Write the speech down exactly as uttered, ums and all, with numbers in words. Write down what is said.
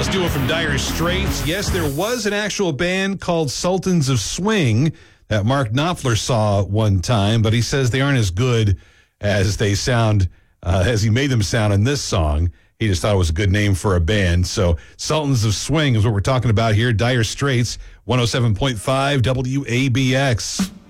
Let's do it from Dire Straits. Yes, there was an actual band called Sultans of Swing that Mark Knopfler saw one time, but he says they aren't as good as they sound, uh, as he made them sound in this song. He just thought it was a good name for a band. So Sultans of Swing is what we're talking about here. Dire Straits, one oh seven point five W A B X.